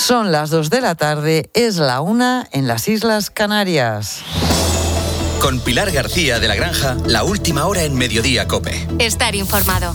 Son las 2 de la tarde, es la 1 en las Islas Canarias. Con Pilar García de la Granja, la última hora en Mediodía COPE. Estar informado.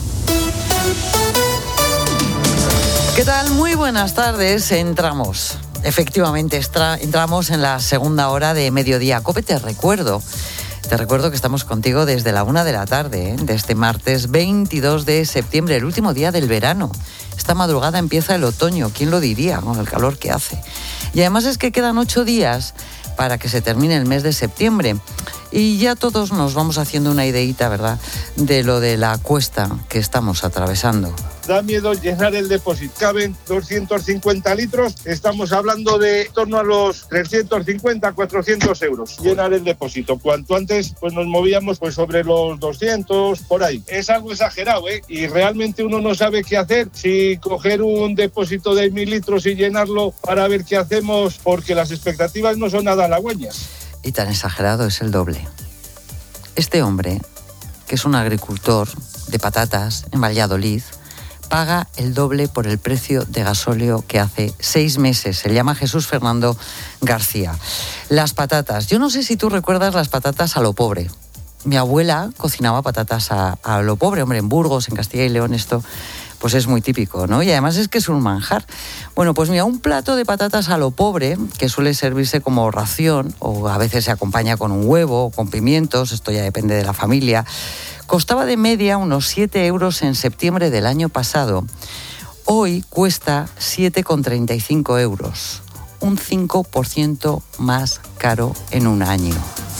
¿Qué tal? Muy buenas tardes. Efectivamente, entramos en la segunda hora de Mediodía COPE. Te recuerdo que estamos contigo desde la 1 de la tarde, de este martes 22 de septiembre, el último día del verano. Esta madrugada empieza el otoño, ¿quién lo diría con el calor que hace? Y además es que quedan 8 días para que se termine el mes de septiembre. Y ya todos nos vamos haciendo una ideita, ¿verdad?, de lo de la cuesta que estamos atravesando. Da miedo llenar el depósito. Caben 250 litros. Estamos hablando de en torno a los 350, 400 euros. Llenar el depósito. Cuanto antes pues nos movíamos pues sobre los 200, por ahí. Es algo exagerado, ¿eh? Y realmente uno no sabe qué hacer. Si coger un depósito de 1.000 litros y llenarlo para ver qué hacemos, porque las expectativas no son nada halagüeñas. Y tan exagerado es el doble. Este hombre, que es un agricultor de patatas en Valladolid, paga el doble por el precio de gasóleo que hace 6 meses. Se llama Jesús Fernando García. Las patatas. Yo no sé si tú recuerdas las patatas a lo pobre. Mi abuela cocinaba patatas a lo pobre. Hombre, en Burgos, en Castilla y León, esto pues es muy típico, ¿no? Y además es que es un manjar. Bueno, pues mira, un plato de patatas a lo pobre, que suele servirse como ración, o a veces se acompaña con un huevo o con pimientos, esto ya depende de la familia, costaba de media unos 7 euros en septiembre del año pasado. Hoy cuesta 7,35 euros, un 5% más caro en un año.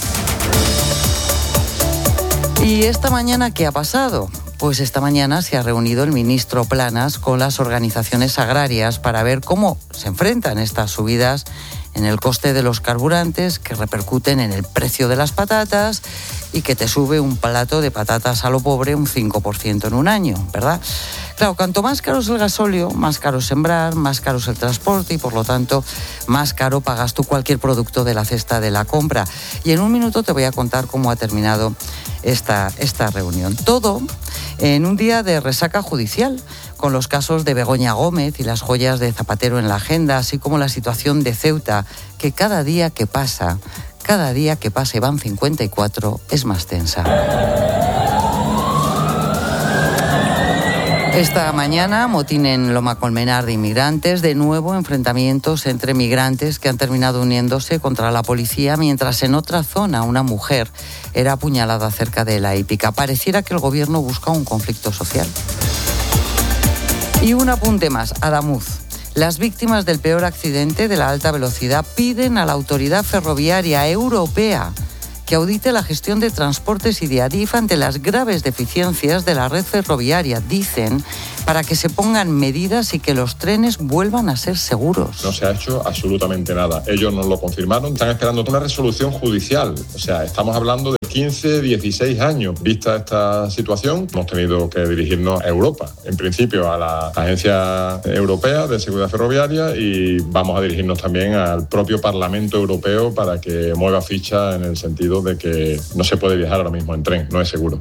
¿Y esta mañana qué ha pasado? Pues esta mañana se ha reunido el ministro Planas con las organizaciones agrarias para ver cómo se enfrentan estas subidas en el coste de los carburantes que repercuten en el precio de las patatas y que te sube un plato de patatas a lo pobre un 5% en un año, ¿verdad? Claro, cuanto más caro es el gasóleo, más caro es sembrar, más caro es el transporte y por lo tanto más caro pagas tú cualquier producto de la cesta de la compra. Y en un minuto te voy a contar cómo ha terminado esta reunión. Todo en un día de resaca judicial, con los casos de Begoña Gómez y las joyas de Zapatero en la agenda, así como la situación de Ceuta, que cada día que pasa, y van 54, es más tensa. Esta mañana, motín en Loma Colmenar de inmigrantes, de nuevo enfrentamientos entre migrantes que han terminado uniéndose contra la policía, mientras en otra zona una mujer era apuñalada cerca de la hípica. Pareciera que el gobierno busca un conflicto social. Y un apunte más, Adamuz. Las víctimas del peor accidente de la alta velocidad piden a la Autoridad Ferroviaria Europea que audite la gestión de transportes y de Adif ante las graves deficiencias de la red ferroviaria, dicen, para que se pongan medidas y que los trenes vuelvan a ser seguros. No se ha hecho absolutamente nada. Ellos nos lo confirmaron. Están esperando una resolución judicial. O sea, estamos hablando de 15, 16 años. Vista esta situación, hemos tenido que dirigirnos a Europa. En principio a la Agencia Europea de Seguridad Ferroviaria y vamos a dirigirnos también al propio Parlamento Europeo para que mueva ficha en el sentido de que no se puede viajar ahora mismo en tren, no es seguro.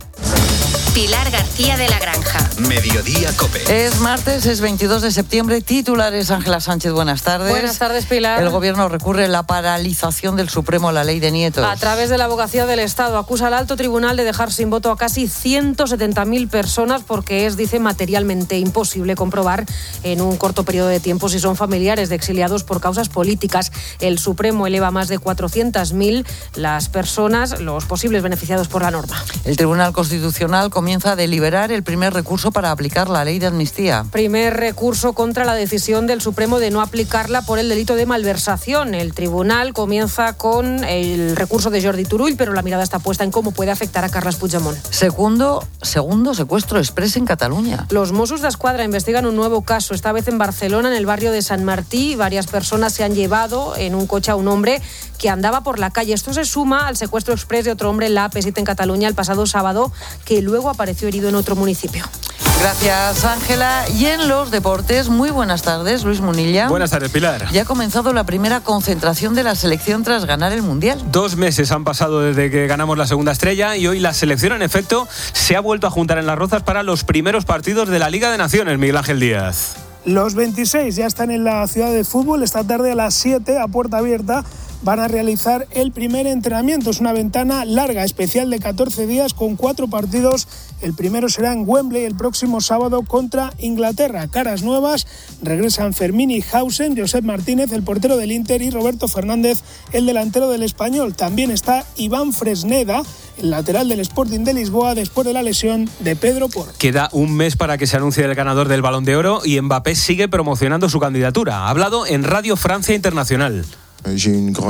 Pilar García de la Granja. Mediodía COPE. Es martes, es 22 de septiembre. Titulares, Ángela Sánchez, buenas tardes. Buenas tardes, Pilar. El gobierno recurre a la paralización del Supremo a la ley de nietos. A través de la Abogacía del Estado, acusa al alto tribunal de dejar sin voto a casi 170.000 personas porque es, dice, materialmente imposible comprobar en un corto periodo de tiempo si son familiares de exiliados por causas políticas. El Supremo eleva a más de 400.000 las personas, los posibles beneficiados por la norma. El Tribunal Constitucional comienza a deliberar el primer recurso para aplicar la ley de amnistía. Primer recurso contra la decisión del Supremo de no aplicarla por el delito de malversación. El tribunal comienza con el recurso de Jordi Turull, pero la mirada está puesta en cómo puede afectar a Carles Puigdemont. Segundo secuestro exprés en Cataluña. Los Mossos d'Esquadra investigan un nuevo caso, esta vez en Barcelona, en el barrio de San Martí. Varias personas se han llevado en un coche a un hombre que andaba por la calle. Esto se suma al secuestro exprés de otro hombre en la AP7 en Cataluña el pasado sábado, que luego apareció herido en otro municipio. Gracias, Ángela. Y en los deportes, muy buenas tardes, Luis Munilla. Buenas tardes, Pilar. Ya ha comenzado la primera concentración de la selección tras ganar el Mundial. 2 meses han pasado desde que ganamos la segunda estrella y hoy la selección, en efecto, se ha vuelto a juntar en Las Rozas para los primeros partidos de la Liga de Naciones, Miguel Ángel Díaz. Los 26 ya están en la ciudad de fútbol. Esta tarde a las 7, a puerta abierta, van a realizar el primer entrenamiento. Es una ventana larga, especial de 14 días con 4 partidos. El primero será en Wembley el próximo sábado contra Inglaterra. Caras nuevas, regresan Fermín y Hausen, Josep Martínez, el portero del Inter, y Roberto Fernández, el delantero del Español. También está Iván Fresneda, el lateral del Sporting de Lisboa, después de la lesión de Pedro Porro. Queda un mes para que se anuncie el ganador del Balón de Oro y Mbappé sigue promocionando su candidatura. Ha hablado en Radio Francia Internacional. Es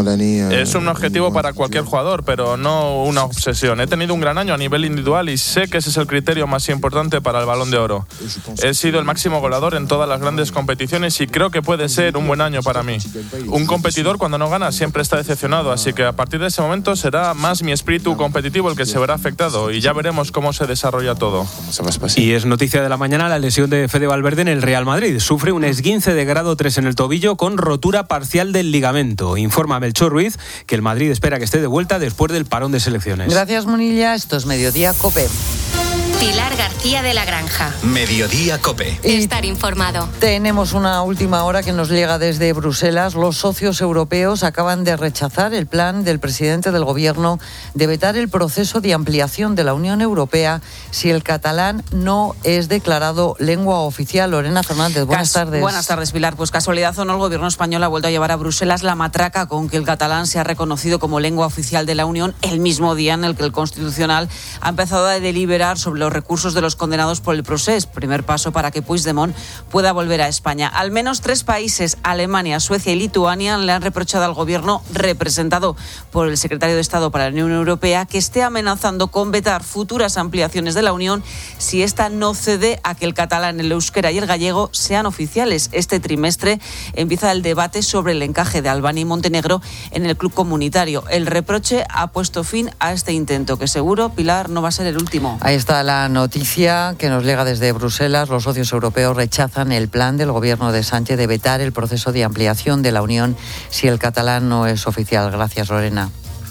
un objetivo para cualquier jugador, pero no una obsesión. He tenido un gran año a nivel individual y sé que ese es el criterio más importante para el Balón de Oro. He sido el máximo goleador en todas las grandes competiciones y creo que puede ser un buen año para mí. Un competidor cuando no gana siempre está decepcionado, así que a partir de ese momento será más mi espíritu competitivo el que se verá afectado y ya veremos cómo se desarrolla todo. Y es noticia de la mañana la lesión de Fede Valverde en el Real Madrid. Sufre un esguince de grado 3 en el tobillo con rotura parcial del ligamento. Informa Melchor Ruiz que el Madrid espera que esté de vuelta después del parón de selecciones. Gracias, Munilla. Esto es Mediodía COPE. Pilar García de la Granja. Mediodía COPE. Estar informado. Tenemos una última hora que nos llega desde Bruselas. Los socios europeos acaban de rechazar el plan del presidente del gobierno de vetar el proceso de ampliación de la Unión Europea si el catalán no es declarado lengua oficial. Lorena Fernández, buenas tardes. Buenas tardes, Pilar. Pues casualidad o no, el gobierno español ha vuelto a llevar a Bruselas la matraca con que el catalán sea reconocido como lengua oficial de la Unión el mismo día en el que el Constitucional ha empezado a deliberar sobre los recursos de los condenados por el procés, primer paso para que Puigdemont pueda volver a España. Al menos 3 países, Alemania, Suecia y Lituania, le han reprochado al gobierno representado por el secretario de Estado para la Unión Europea que esté amenazando con vetar futuras ampliaciones de la Unión si ésta no cede a que el catalán, el euskera y el gallego sean oficiales. Este trimestre empieza el debate sobre el encaje de Albania y Montenegro en el club comunitario. El reproche ha puesto fin a este intento, que seguro, Pilar, no va a ser el último. Ahí está la noticia que nos llega desde Bruselas. Los socios europeos rechazan el plan del gobierno de Sánchez de vetar el proceso de ampliación de la Unión si el catalán no es oficial. Gracias, Lorena.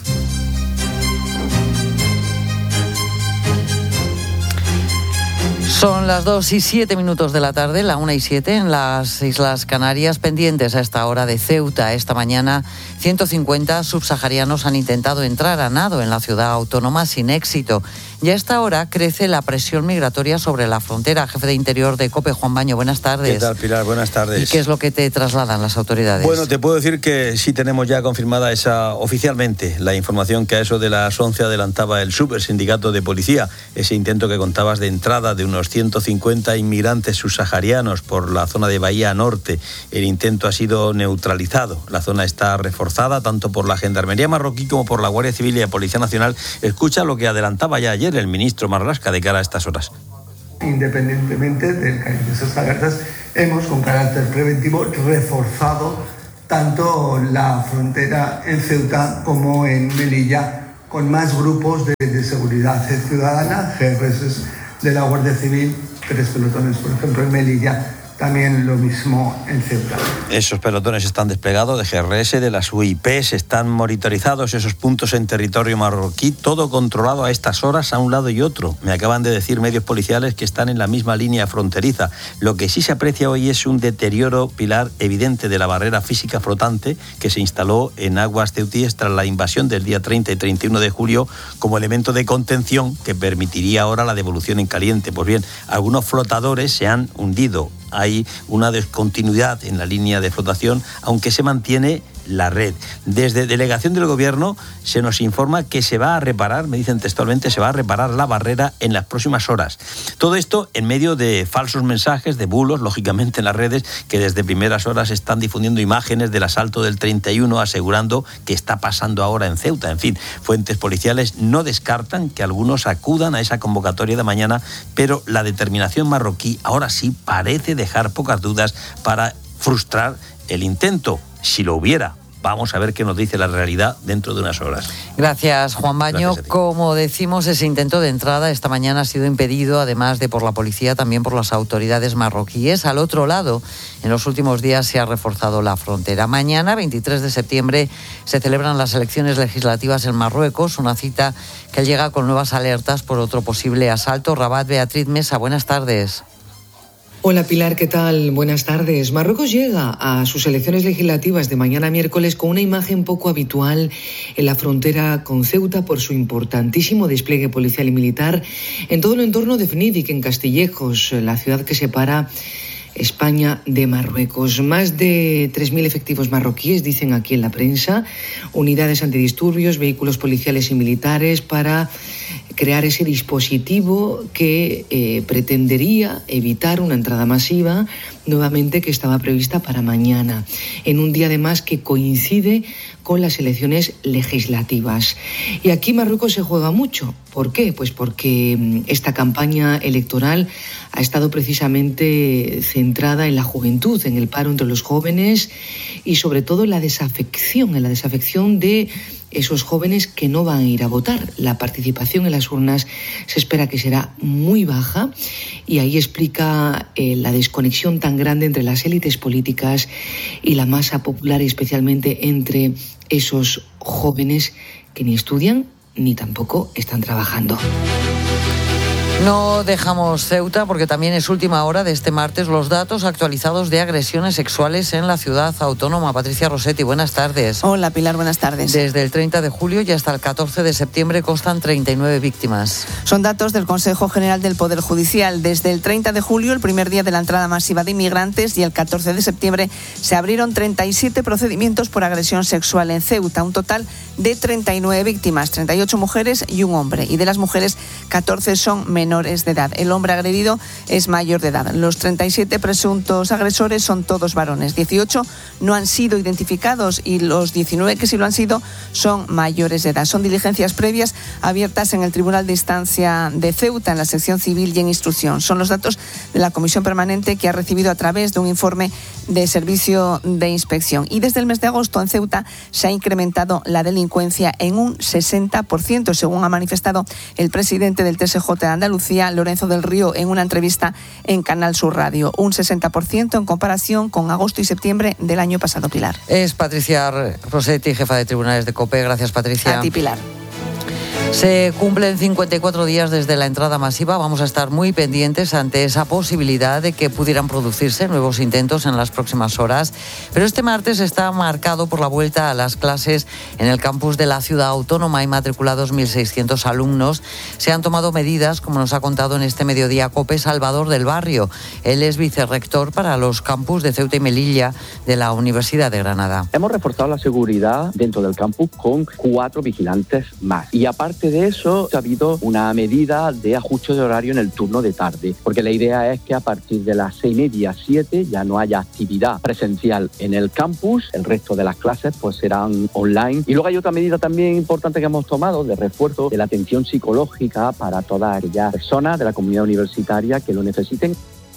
Son las 2:07 de la tarde, la 1:07 en las Islas Canarias, pendientes a esta hora de Ceuta. Esta mañana 150 subsaharianos han intentado entrar a nado en la ciudad autónoma sin éxito. Y a esta hora crece la presión migratoria sobre la frontera. Jefe de Interior de COPE, Juan Baño, buenas tardes. ¿Qué tal, Pilar? Buenas tardes. ¿Y qué es lo que te trasladan las autoridades? Bueno, te puedo decir que sí tenemos ya confirmada oficialmente la información que a eso de las 11 adelantaba el Supersindicato de Policía. Ese intento que contabas de entrada de unos 150 inmigrantes subsaharianos por la zona de Bahía Norte. El intento ha sido neutralizado. La zona está reforzada tanto por la Gendarmería marroquí como por la Guardia Civil y la Policía Nacional. Escucha lo que adelantaba ya ayer el ministro Marlaska de cara a estas horas. Independientemente del cariño de esas alertas, hemos con carácter preventivo reforzado tanto la frontera en Ceuta como en Melilla con más grupos de seguridad ciudadana, GRS de la Guardia Civil, 3 pelotones, por ejemplo, en Melilla. También lo mismo en Ceuta. Esos pelotones están desplegados de GRS, de las UIPs, están monitorizados esos puntos en territorio marroquí, todo controlado a estas horas a un lado y otro. Me acaban de decir medios policiales que están en la misma línea fronteriza. Lo que sí se aprecia hoy es un deterioro, Pilar, evidente de la barrera física flotante que se instaló en aguas ceutíes tras la invasión del día 30 y 31 de julio como elemento de contención que permitiría ahora la devolución en caliente. Pues bien, algunos flotadores se han hundido. Hay una descontinuidad en la línea de flotación, aunque se mantiene la red. Desde delegación del Gobierno se nos informa que se va a reparar, me dicen textualmente, se va a reparar la barrera en las próximas horas. Todo esto en medio de falsos mensajes, de bulos, lógicamente en las redes, que desde primeras horas están difundiendo imágenes del asalto del 31, asegurando que está pasando ahora en Ceuta. En fin, fuentes policiales no descartan que algunos acudan a esa convocatoria de mañana, pero la determinación marroquí ahora sí parece dejar pocas dudas para frustrar el intento, si lo hubiera. Vamos a ver qué nos dice la realidad dentro de unas horas. Gracias, Juan Baño. Como decimos, ese intento de entrada esta mañana ha sido impedido, además de por la policía, también por las autoridades marroquíes. Al otro lado, en los últimos días se ha reforzado la frontera. Mañana, 23 de septiembre, se celebran las elecciones legislativas en Marruecos, una cita que llega con nuevas alertas por otro posible asalto. Rabat, Beatriz Mesa, buenas tardes. Hola Pilar, ¿qué tal? Buenas tardes. Marruecos llega a sus elecciones legislativas de mañana miércoles con una imagen poco habitual en la frontera con Ceuta por su importantísimo despliegue policial y militar en todo el entorno de Fnidiq, en Castillejos, la ciudad que separa España de Marruecos. Más de 3.000 efectivos marroquíes, dicen aquí en la prensa, unidades antidisturbios, vehículos policiales y militares para crear ese dispositivo que pretendería evitar una entrada masiva nuevamente que estaba prevista para mañana, en un día además que coincide con las elecciones legislativas. Y aquí Marruecos se juega mucho. ¿Por qué? Pues porque esta campaña electoral ha estado precisamente centrada en la juventud, en el paro entre los jóvenes y sobre todo en la desafección de esos jóvenes que no van a ir a votar. La participación en las urnas se espera que será muy baja y ahí explica la desconexión tan grande entre las élites políticas y la masa popular, y especialmente entre esos jóvenes que ni estudian ni tampoco están trabajando. No dejamos Ceuta porque también es última hora de este martes los datos actualizados de agresiones sexuales en la ciudad autónoma. Patricia Rossetti, buenas tardes. Hola Pilar, buenas tardes. Desde el 30 de julio y hasta el 14 de septiembre constan 39 víctimas. Son datos del Consejo General del Poder Judicial. Desde el 30 de julio, el primer día de la entrada masiva de inmigrantes, y el 14 de septiembre se abrieron 37 procedimientos por agresión sexual en Ceuta. Un total de 39 víctimas, 38 mujeres y un hombre. Y de las mujeres, 14 son menores de edad. El hombre agredido es mayor de edad. Los 37 presuntos agresores son todos varones. 18 no han sido identificados y los 19 que sí lo han sido son mayores de edad. Son diligencias previas abiertas en el Tribunal de Instancia de Ceuta, en la sección civil y en instrucción. Son los datos de la Comisión Permanente que ha recibido a través de un informe de servicio de inspección. Y desde el mes de agosto en Ceuta se ha incrementado la delincuencia en un 60%, según ha manifestado el presidente del TSJ de Andalucía, Lorenzo del Río, en una entrevista en Canal Sur Radio. Un 60% en comparación con agosto y septiembre del año pasado, Pilar. Es Patricia Rossetti, jefa de tribunales de COPE. Gracias, Patricia. A ti, Pilar. Se cumplen 54 días desde la entrada masiva. Vamos a estar muy pendientes ante esa posibilidad de que pudieran producirse nuevos intentos en las próximas horas. Pero este martes está marcado por la vuelta a las clases en el campus de la ciudad autónoma. Hay matriculados 1.600 alumnos. Se han tomado medidas, como nos ha contado en este mediodía COPE, Salvador del Barrio. Él es vicerrector para los campus de Ceuta y Melilla de la Universidad de Granada. Hemos reforzado la seguridad dentro del campus con 4 vigilantes más. Y aparte de eso, ha habido una medida de ajuste de horario en el turno de tarde, porque la idea es que a partir de las 6:30, 7 ya no haya actividad presencial en el campus. El resto de las clases pues serán online. Y luego hay otra medida también importante que hemos tomado de refuerzo de la atención psicológica para todas aquellas personas de la comunidad universitaria que lo necesiten.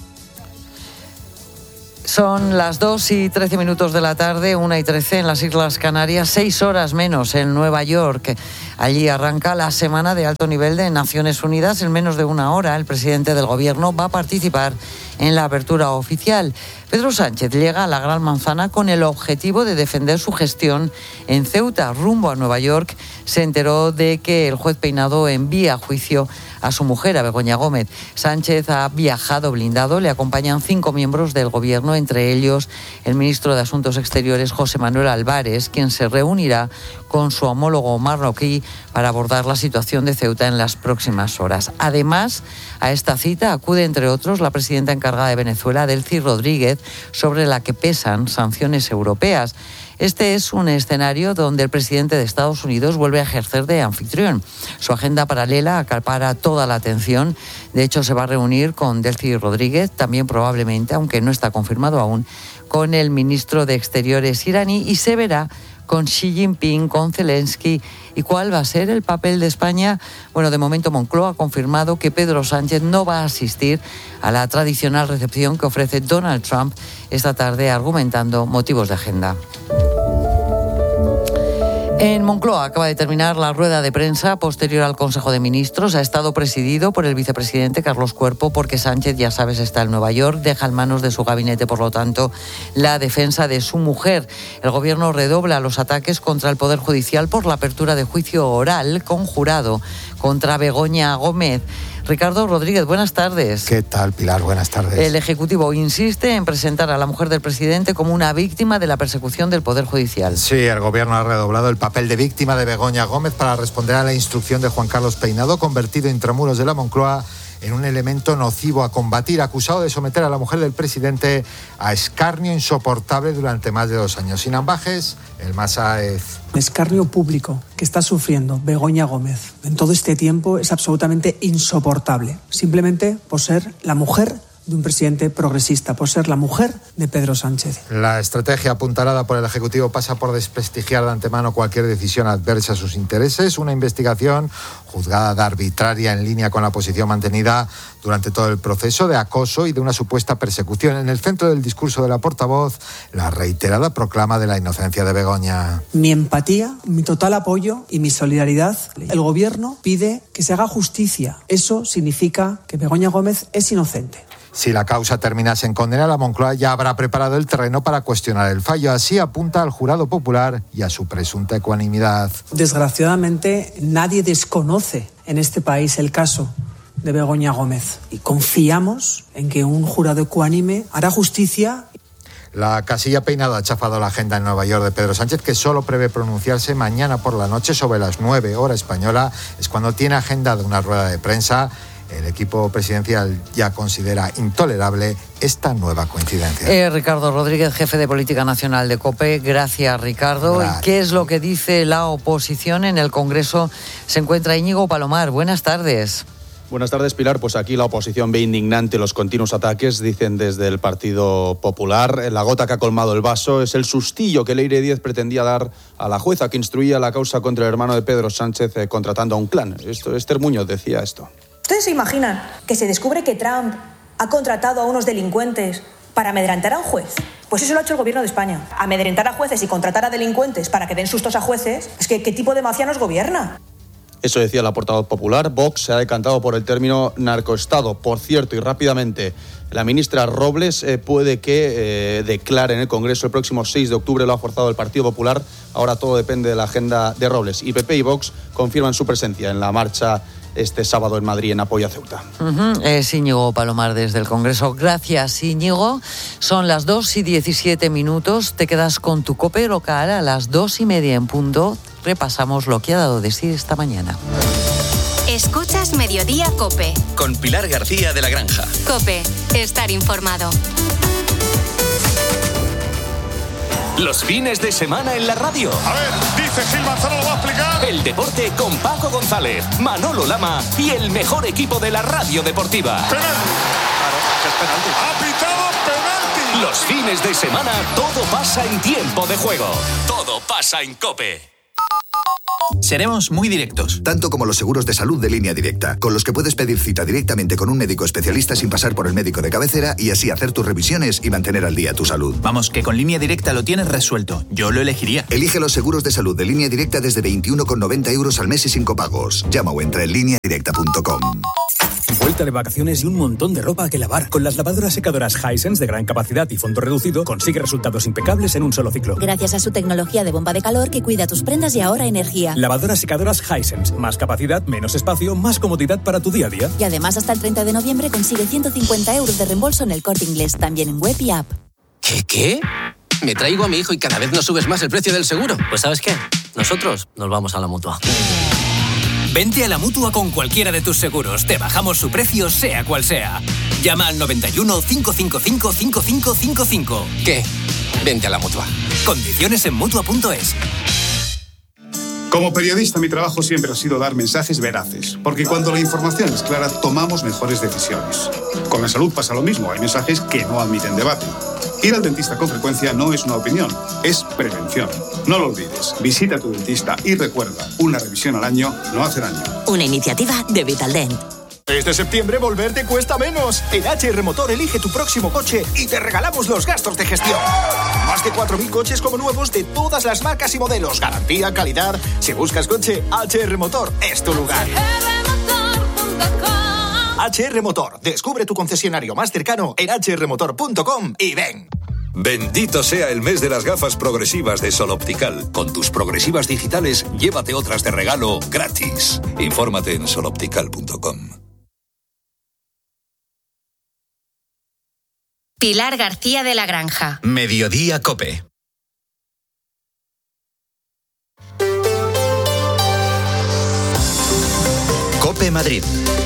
Son las 2:13 de la tarde, 1:13 en las Islas Canarias, 6 horas menos en Nueva York. Allí arranca la semana de alto nivel de Naciones Unidas. En menos de una hora, el presidente del gobierno va a participar en la apertura oficial. Pedro Sánchez llega a la Gran Manzana con el objetivo de defender su gestión en Ceuta. Rumbo a Nueva York, se enteró de que el juez Peinado envía a juicio a su mujer, a Begoña Gómez. Sánchez ha viajado blindado, le acompañan 5 miembros del gobierno, entre ellos el ministro de Asuntos Exteriores, José Manuel Álvarez, quien se reunirá con su homólogo marroquí para abordar la situación de Ceuta en las próximas horas. Además, a esta cita acude, entre otros, la presidenta encargada de Venezuela, Delcy Rodríguez, sobre la que pesan sanciones europeas. Este es un escenario donde el presidente de Estados Unidos vuelve a ejercer de anfitrión. Su agenda paralela acapara toda la atención. De hecho, se va a reunir con Delcy Rodríguez, también probablemente, aunque no está confirmado aún, con el ministro de Exteriores iraní, y se verá con Xi Jinping, con Zelensky. ¿Y cuál va a ser el papel de España? Bueno, de momento Moncloa ha confirmado que Pedro Sánchez no va a asistir a la tradicional recepción que ofrece Donald Trump esta tarde, argumentando motivos de agenda. En Moncloa acaba de terminar la rueda de prensa posterior al Consejo de Ministros. Ha estado presidido por el vicepresidente Carlos Cuerpo, porque Sánchez, ya sabes, está en Nueva York, deja en manos de su gabinete, por lo tanto, la defensa de su mujer. El gobierno redobla los ataques contra el Poder Judicial por la apertura de juicio oral con jurado contra Begoña Gómez. Ricardo Rodríguez, buenas tardes. ¿Qué tal, Pilar? Buenas tardes. El Ejecutivo insiste en presentar a la mujer del presidente como una víctima de la persecución del Poder Judicial. Sí, el Gobierno ha redoblado el papel de víctima de Begoña Gómez para responder a la instrucción de Juan Carlos Peinado, convertido intramuros de la Moncloa en un elemento nocivo a combatir, acusado de someter a la mujer del presidente a escarnio insoportable durante más de 2 años. Sin ambajes, el Masáez. El escarnio público que está sufriendo Begoña Gómez en todo este tiempo es absolutamente insoportable, simplemente por ser la mujer de un presidente progresista, por ser la mujer de Pedro Sánchez. La estrategia apuntalada por el Ejecutivo pasa por desprestigiar de antemano cualquier decisión adversa a sus intereses, una investigación juzgada de arbitraria en línea con la posición mantenida durante todo el proceso de acoso y de una supuesta persecución. En el centro del discurso de la portavoz, la reiterada proclama de la inocencia de Begoña. Mi empatía, mi total apoyo y mi solidaridad. El Gobierno pide que se haga justicia. Eso significa que Begoña Gómez es inocente. Si la causa terminase en condena, la Moncloa ya habrá preparado el terreno para cuestionar el fallo. Así apunta al jurado popular y a su presunta ecuanimidad. Desgraciadamente, nadie desconoce en este país el caso de Begoña Gómez. Y confiamos en que un jurado ecuánime hará justicia. La casilla Peinado ha chafado la agenda en Nueva York de Pedro Sánchez, que solo prevé pronunciarse mañana por la noche sobre las 9 hora española. Es cuando tiene agendada una rueda de prensa. El equipo presidencial ya considera intolerable esta nueva coincidencia. Ricardo Rodríguez, jefe de Política Nacional de COPE. Gracias, Ricardo. Gracias. ¿Qué es lo que dice la oposición? En el Congreso se encuentra Íñigo Palomar. Buenas tardes. Buenas tardes, Pilar. Pues aquí la oposición ve indignante los continuos ataques, dicen desde el Partido Popular. La gota que ha colmado el vaso es el sustillo que Leire Díez pretendía dar a la jueza que instruía la causa contra el hermano de Pedro Sánchez contratando a un clan. Esther Muñoz decía esto. ¿Ustedes se imaginan que se descubre que Trump ha contratado a unos delincuentes para amedrentar a un juez? Pues eso lo ha hecho el Gobierno de España. Amedrentar a jueces y contratar a delincuentes para que den sustos a jueces. Es que, ¿qué tipo de mafia nos gobierna? Eso decía la portavoz popular. Vox se ha decantado por el término narcoestado. Por cierto, y rápidamente, la ministra Robles puede que declare en el Congreso el próximo 6 de octubre. Lo ha forzado el Partido Popular. Ahora todo depende de la agenda de Robles. Y PP y Vox confirman su presencia en la marcha este sábado en Madrid en apoyo a Ceuta. Es Íñigo Palomar desde el Congreso. Gracias, Íñigo. Son las 2:17. Te quedas con tu COPE local a las 2:30 en punto. Repasamos lo que ha dado de sí esta mañana. Escuchas Mediodía COPE. Con Pilar García de la Granja. COPE. Estar informado. Los fines de semana en la radio. A ver, dice Gil Manzano, lo va a explicar. El deporte con Paco González, Manolo Lama y el mejor equipo de la radio deportiva. Penalti. Claro, es penalti. Ha pitado penalti. Los fines de semana todo pasa en tiempo de juego. Todo pasa en COPE. Seremos muy directos. Tanto como los seguros de salud de Línea Directa, con los que puedes pedir cita directamente con un médico especialista sin pasar por el médico de cabecera y así hacer tus revisiones y mantener al día tu salud. Vamos, que con Línea Directa lo tienes resuelto. Yo lo elegiría. Elige los seguros de salud de Línea Directa desde 21,90 € al mes y sin copagos. Llama o entra en lineadirecta.com. Vuelta de vacaciones y un montón de ropa que lavar. Con las lavadoras secadoras Hisense de gran capacidad y fondo reducido, consigue resultados impecables en un solo ciclo. Gracias a su tecnología de bomba de calor que cuida tus prendas y ahorra energía. Lavadoras secadoras Hisense. Más capacidad, menos espacio, más comodidad para tu día a día. Y además hasta el 30 de noviembre consigue 150 € de reembolso en el Corte Inglés, también en web y app. ¿Qué? Me traigo a mi hijo y cada vez nos subes más el precio del seguro. Pues ¿sabes qué? Nosotros nos vamos a la Mutua. Vente a la Mutua con cualquiera de tus seguros. Te bajamos su precio, sea cual sea. Llama al 91 555 5555. ¿Qué? Vente a la Mutua. Condiciones en Mutua.es. Como periodista, mi trabajo siempre ha sido dar mensajes veraces, porque cuando la información es clara, tomamos mejores decisiones. Con la salud pasa lo mismo, hay mensajes que no admiten debate. Ir al dentista con frecuencia no es una opinión, es prevención. No lo olvides, visita a tu dentista y recuerda, una revisión al año no hace daño. Una iniciativa de Vitaldent. Este septiembre volver te cuesta menos. En HR Motor elige tu próximo coche y te regalamos los gastos de gestión. Más de 4.000 coches como nuevos de todas las marcas y modelos. Garantía, calidad. Si buscas coche, HR Motor es tu lugar. HR Motor. Descubre tu concesionario más cercano en hrmotor.com y ven. Bendito sea el mes de las gafas progresivas de Sol Optical. Con tus progresivas digitales, llévate otras de regalo gratis. Infórmate en soloptical.com. Pilar García de la Granja. Mediodía COPE. COPE Madrid.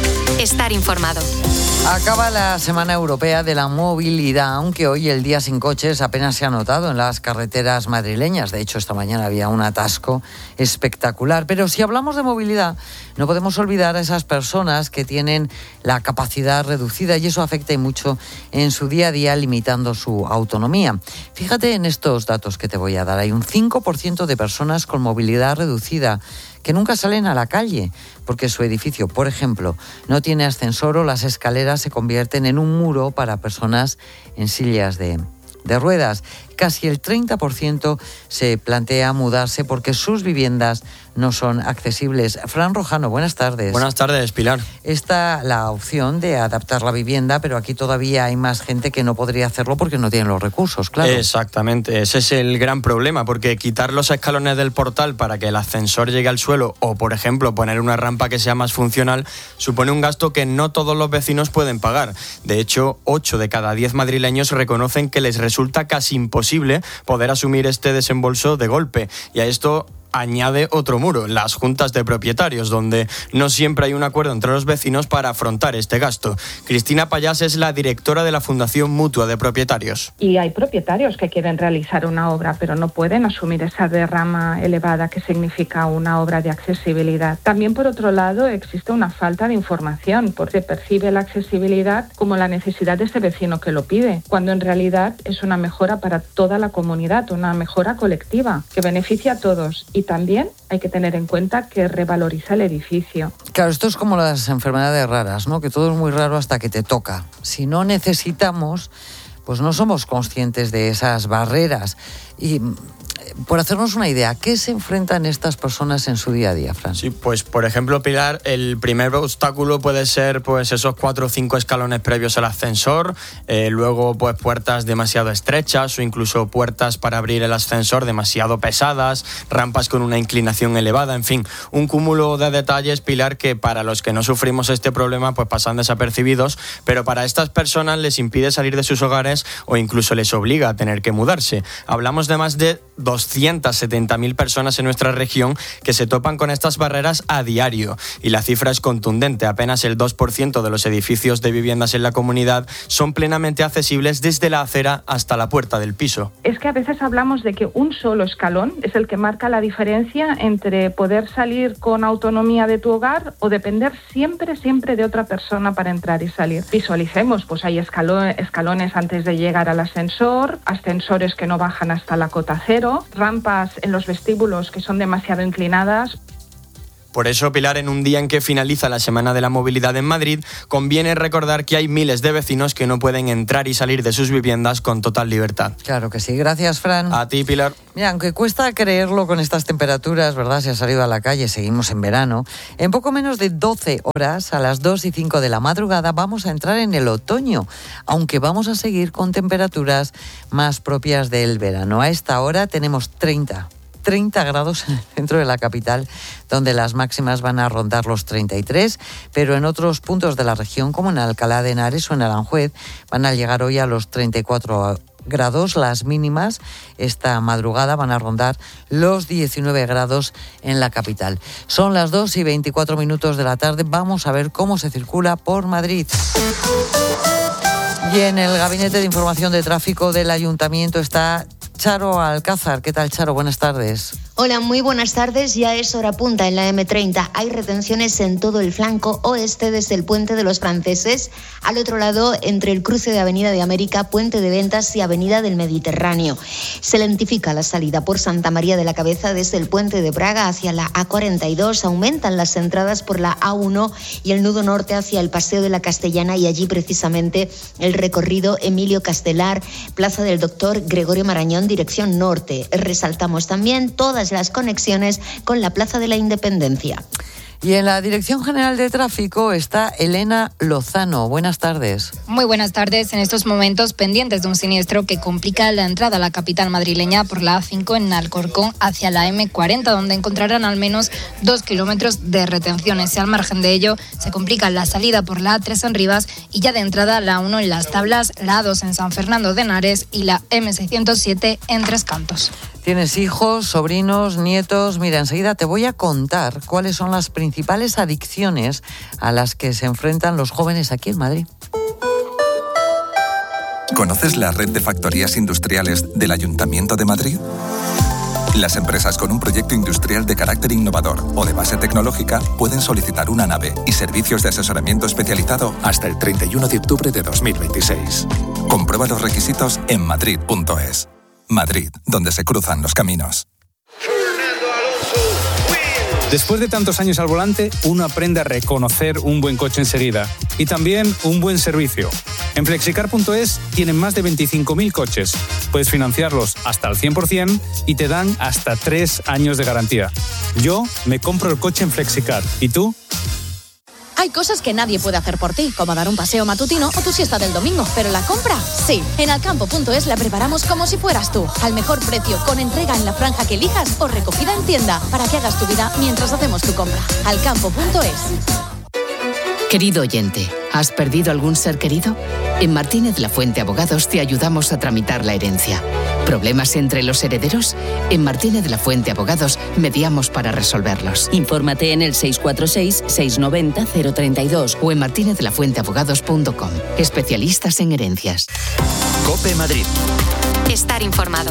Estar informado. Acaba la Semana Europea de la Movilidad, aunque hoy el día sin coches apenas se ha notado en las carreteras madrileñas. De hecho, esta mañana había un atasco espectacular. Pero si hablamos de movilidad, no podemos olvidar a esas personas que tienen la capacidad reducida y eso afecta y mucho en su día a día, limitando su autonomía. Fíjate en estos datos que te voy a dar. Hay un 5% de personas con movilidad reducida que nunca salen a la calle porque su edificio, por ejemplo, no tiene ascensor o las escaleras se convierten en un muro para personas en sillas de ruedas. Casi el 30% se plantea mudarse porque sus viviendas no son accesibles. Fran Rojano, buenas tardes. Buenas tardes, Pilar. Está la opción de adaptar la vivienda, pero aquí todavía hay más gente que no podría hacerlo porque no tienen los recursos, claro. Exactamente, ese es el gran problema, porque quitar los escalones del portal para que el ascensor llegue al suelo o, por ejemplo, poner una rampa que sea más funcional, supone un gasto que no todos los vecinos pueden pagar. De hecho, 8 de cada 10 madrileños reconocen que les resulta casi imposible poder asumir este desembolso de golpe. Y a esto añade otro muro, las juntas de propietarios, donde no siempre hay un acuerdo entre los vecinos para afrontar este gasto. Cristina Payás es la directora de la Fundación Mutua de Propietarios. Y hay propietarios que quieren realizar una obra, pero no pueden asumir esa derrama elevada que significa una obra de accesibilidad. También, por otro lado, existe una falta de información, porque percibe la accesibilidad como la necesidad de ese vecino que lo pide, cuando en realidad es una mejora para toda la comunidad, una mejora colectiva que beneficia a todos. Y también hay que tener en cuenta que revaloriza el edificio. Claro, esto es como las enfermedades raras, ¿no? Que todo es muy raro hasta que te toca. Si no necesitamos, pues no somos conscientes de esas barreras. Y por hacernos una idea, ¿qué se enfrentan estas personas en su día a día, Fran? Sí, pues por ejemplo, Pilar, el primer obstáculo puede ser pues esos 4 o 5 escalones previos al ascensor, luego pues puertas demasiado estrechas o incluso puertas para abrir el ascensor demasiado pesadas, rampas con una inclinación elevada, en fin, un cúmulo de detalles, Pilar, que para los que no sufrimos este problema pues pasan desapercibidos, pero para estas personas les impide salir de sus hogares o incluso les obliga a tener que mudarse. Hablamos de más de 270.000 personas en nuestra región que se topan con estas barreras a diario. Y la cifra es contundente. Apenas el 2% de los edificios de viviendas en la comunidad son plenamente accesibles desde la acera hasta la puerta del piso. Es que a veces hablamos de que un solo escalón es el que marca la diferencia entre poder salir con autonomía de tu hogar o depender siempre de otra persona para entrar y salir. Visualicemos, pues hay escalones antes de llegar al ascensor, ascensores que no bajan hasta la cota cero, rampas en los vestíbulos que son demasiado inclinadas. Por eso, Pilar, en un día en que finaliza la Semana de la Movilidad en Madrid, conviene recordar que hay miles de vecinos que no pueden entrar y salir de sus viviendas con total libertad. Claro que sí. Gracias, Fran. A ti, Pilar. Mira, aunque cuesta creerlo con estas temperaturas, ¿verdad? Se ha salido a la calle, seguimos en verano. En poco menos de 12 horas, a las 2:05 de la madrugada, vamos a entrar en el otoño, aunque vamos a seguir con temperaturas más propias del verano. A esta hora tenemos 30 grados en el centro de la capital, donde las máximas van a rondar los 33, pero en otros puntos de la región, como en Alcalá de Henares o en Aranjuez, van a llegar hoy a los 34 grados. Las mínimas esta madrugada van a rondar los 19 grados en la capital. Son las 2:24 de la tarde. Vamos a ver cómo se circula por Madrid. Y en el Gabinete de Información de Tráfico del Ayuntamiento está Charo Alcázar. ¿Qué tal, Charo? Buenas tardes. Hola, muy buenas tardes. Ya es hora punta en la M30. Hay retenciones en todo el flanco oeste desde el Puente de los Franceses, al otro lado entre el cruce de Avenida de América, Puente de Ventas y Avenida del Mediterráneo. Se lentifica la salida por Santa María de la Cabeza desde el Puente de Praga hacia la A42. Aumentan las entradas por la A1 y el nudo norte hacia el Paseo de la Castellana y allí precisamente el recorrido Emilio Castelar, Plaza del Doctor Gregorio Marañón, dirección norte. Resaltamos también todas las conexiones con la Plaza de la Independencia. Y en la Dirección General de Tráfico está Elena Lozano. Buenas tardes. Muy buenas tardes. En estos momentos pendientes de un siniestro que complica la entrada a la capital madrileña por la A5 en Alcorcón hacia la M40, donde encontrarán al menos 2 kilómetros de retenciones. Y al margen de ello, se complica la salida por la A3 en Rivas y ya de entrada la A1 en Las Tablas, la A2 en San Fernando de Henares y la M607 en Tres Cantos. ¿Tienes hijos, sobrinos, nietos? Mira, enseguida te voy a contar cuáles son las principales adicciones a las que se enfrentan los jóvenes aquí en Madrid. ¿Conoces la red de factorías industriales del Ayuntamiento de Madrid? Las empresas con un proyecto industrial de carácter innovador o de base tecnológica pueden solicitar una nave y servicios de asesoramiento especializado hasta el 31 de octubre de 2026. Comprueba los requisitos en madrid.es. Madrid, donde se cruzan los caminos. Después de tantos años al volante, uno aprende a reconocer un buen coche enseguida y también un buen servicio. En Flexicar.es tienen más de 25.000 coches. Puedes financiarlos hasta al 100% y te dan hasta 3 años de garantía. Yo me compro el coche en Flexicar. ¿Y tú? Hay cosas que nadie puede hacer por ti, como dar un paseo matutino o tu siesta del domingo, pero la compra, sí. En Alcampo.es la preparamos como si fueras tú, al mejor precio, con entrega en la franja que elijas o recogida en tienda, para que hagas tu vida mientras hacemos tu compra. Alcampo.es. Querido oyente, ¿has perdido algún ser querido? En Martínez La Fuente Abogados te ayudamos a tramitar la herencia. ¿Problemas entre los herederos? En Martínez La Fuente Abogados mediamos para resolverlos. Infórmate en el 646-690-032 o en martinezlafuenteabogados.com. Especialistas en herencias. COPE Madrid. Estar informado.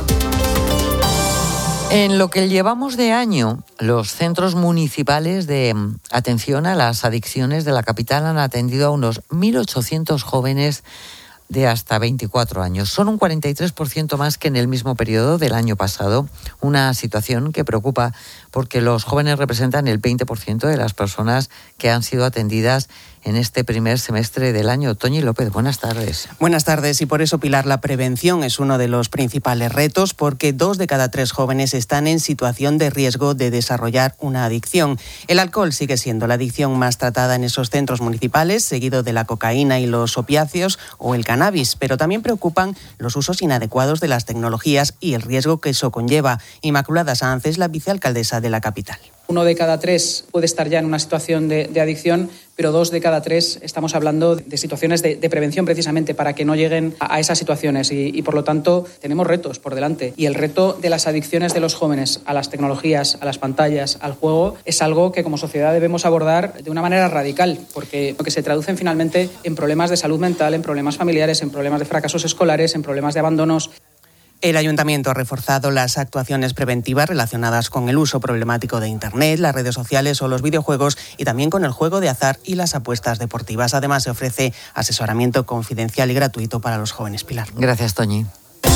En lo que llevamos de año, los centros municipales de atención a las adicciones de la capital han atendido a unos 1.800 jóvenes de hasta 24 años. Son un 43% más que en el mismo periodo del año pasado, una situación que preocupa porque los jóvenes representan el 20% de las personas que han sido atendidas en este primer semestre del año. Toñi López, buenas tardes. Buenas tardes. Y por eso, Pilar, la prevención es uno de los principales retos, porque 2 de cada 3 jóvenes están en situación de riesgo de desarrollar una adicción. El alcohol sigue siendo la adicción más tratada en esos centros municipales, seguido de la cocaína y los opiáceos o el cannabis, pero también preocupan los usos inadecuados de las tecnologías y el riesgo que eso conlleva. Inmaculada Sanz es la vicealcaldesa de la capital. 1 de cada 3 puede estar ya en una situación de adicción, pero 2 de cada 3 estamos hablando de situaciones de prevención precisamente para que no lleguen a esas situaciones y por lo tanto tenemos retos por delante. Y el reto de las adicciones de los jóvenes a las tecnologías, a las pantallas, al juego, es algo que como sociedad debemos abordar de una manera radical, porque lo que se traducen finalmente en problemas de salud mental, en problemas familiares, en problemas de fracasos escolares, en problemas de abandonos. El Ayuntamiento ha reforzado las actuaciones preventivas relacionadas con el uso problemático de Internet, las redes sociales o los videojuegos y también con el juego de azar y las apuestas deportivas. Además, se ofrece asesoramiento confidencial y gratuito para los jóvenes. Pilar. Gracias, Toñi.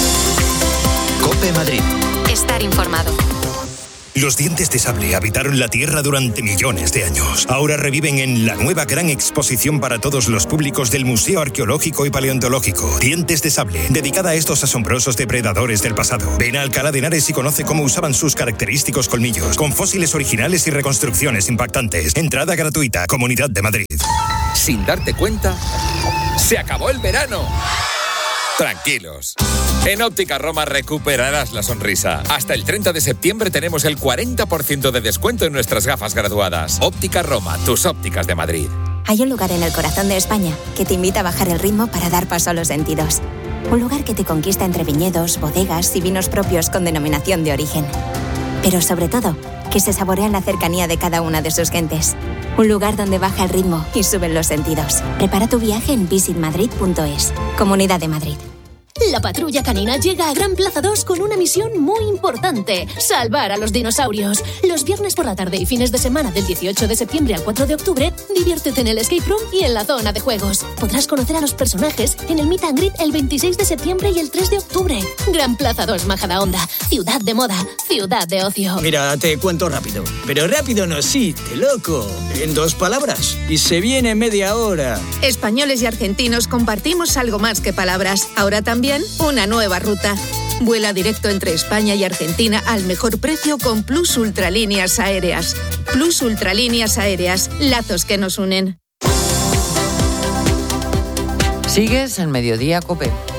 COPE Madrid. Estar informado. Los dientes de sable habitaron la Tierra durante millones de años. Ahora reviven en la nueva gran exposición para todos los públicos del Museo Arqueológico y Paleontológico. Dientes de sable, dedicada a estos asombrosos depredadores del pasado. Ven a Alcalá de Henares y conoce cómo usaban sus característicos colmillos, con fósiles originales y reconstrucciones impactantes. Entrada gratuita, Comunidad de Madrid. Sin darte cuenta, se acabó el verano. Tranquilos. En Óptica Roma recuperarás la sonrisa. Hasta el 30 de septiembre tenemos el 40% de descuento en nuestras gafas graduadas. Óptica Roma, tus ópticas de Madrid. Hay un lugar en el corazón de España que te invita a bajar el ritmo para dar paso a los sentidos. Un lugar que te conquista entre viñedos, bodegas y vinos propios con denominación de origen. Pero sobre todo, que se saborea en la cercanía de cada una de sus gentes. Un lugar donde baja el ritmo y suben los sentidos. Prepara tu viaje en visitmadrid.es. Comunidad de Madrid. La patrulla canina llega a Gran Plaza 2 con una misión muy importante: salvar a los dinosaurios. Los viernes por la tarde y fines de semana del 18 de septiembre al 4 de octubre, diviértete en el escape room y en la zona de juegos. Podrás conocer a los personajes en el Meet and Greet el 26 de septiembre y el 3 de octubre. Gran Plaza 2 Majadahonda, ciudad de moda, ciudad de ocio. Mira, te cuento rápido. Pero rápido no existe, loco. En 2 palabras. Y se viene media hora. Españoles y argentinos compartimos algo más que palabras. Ahora también una nueva ruta. Vuela directo entre España y Argentina al mejor precio con Plus Ultralíneas Aéreas. Plus Ultralíneas Aéreas, lazos que nos unen. Sigues en Mediodía COPE.